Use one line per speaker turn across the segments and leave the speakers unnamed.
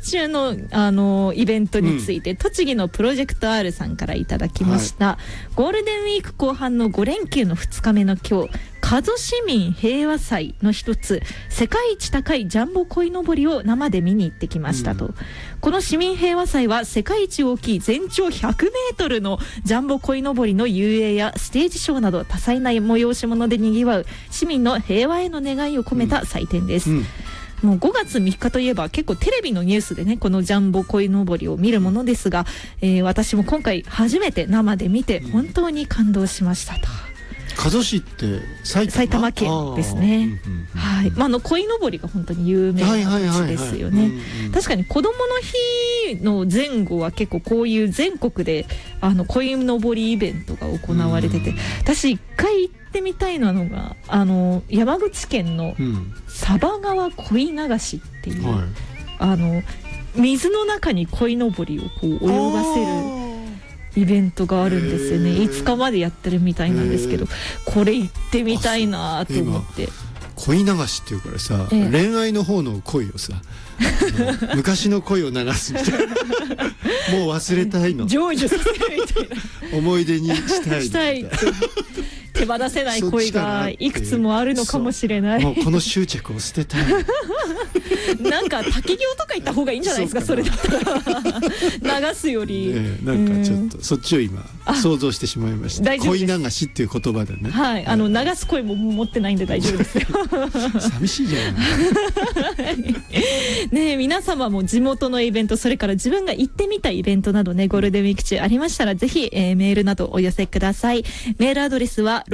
中のイベントについて、栃木のプロジェクト R さんからいただきました、ゴールデンウィーク後半の5連休の2日目の今日、加須市民平和祭の一つ、世界一高いジャンボ鯉のぼりを生で見に行ってきましたと、この市民平和祭は世界一大きい全長100メートルのジャンボ鯉のぼりの遊泳やステージショーなど多彩な催し物でにぎわう市民の平和への願いを込めた祭典です、もう5月3日といえば結構テレビのニュースでね、このジャンボ鯉のぼりを見るものですが、私も今回初めて生で見て本当に感動しましたと。
加須市って
埼玉県ですね。はい、鯉のぼりが本当に有名な地ですよね。確かに子どもの日の前後は結構こういう全国で鯉のぼりイベントが行われてて、私一回行ってみたいのが山口県の佐波川鯉流しっていう、水の中に鯉のぼりをこう泳がせるイベントがあるんですよね。5日までやってるみたいなんですけど、これ行ってみたいなと思って。
恋流しっていうからさ、恋愛の方の恋をさ昔の恋を流すみたいなもう忘れたいの、
成就させるみたいな
思い出にしたい
手放せない恋がいくつもあるのかもしれない。
もうこの執着を捨てたい
なんか滝行とか行った方がいいんじゃないですか、それだったら流すより、
なんかちょっとそっちを今想像してしまいました。恋流しっていう言葉でね、
はい、流す恋も持ってないんで大丈夫ですよ
寂しいじゃない
ねえ、皆様も地元のイベント、それから自分が行ってみたイベントなどね、ゴールデンウィーク中ありましたらぜひ、メールなどお寄せください。メールアドレスは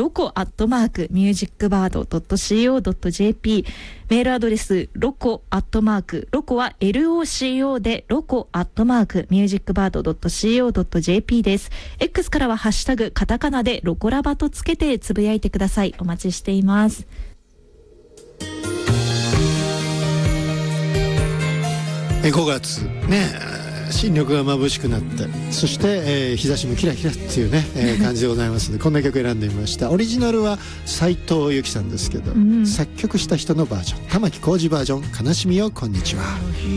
loco@musicbird.co.jp、メールアドレスロコは LOCO でloco@musicbird.co.jp です。 X からはハッシュタグカタカナでロコラバとつけてつぶやいてください。お待ちしています。
5月ね、新緑が眩しくなって、そして、日差しもキラキラっていうね、感じでございますのでこんな曲選んでみました。オリジナルは斉藤由貴さんですけど、作曲した人のバージョン、玉置浩二バージョン、悲しみよこんにちは。